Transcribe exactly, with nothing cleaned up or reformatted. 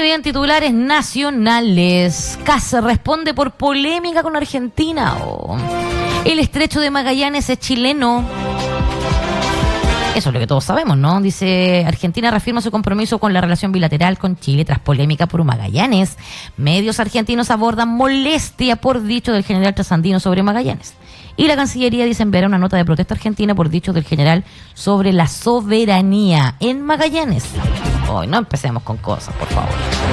En titulares nacionales, C A S responde por polémica con Argentina. Oh. El estrecho de Magallanes es chileno. Eso es lo que todos sabemos, ¿no? Dice, Argentina reafirma su compromiso con la relación bilateral con Chile tras polémica por Magallanes. Medios argentinos abordan molestia por dicho del general trasandino sobre Magallanes. Y la Cancillería dice enviará una nota de protesta argentina por dicho del general sobre la soberanía en Magallanes. Hoy no empecemos con cosas, por favor.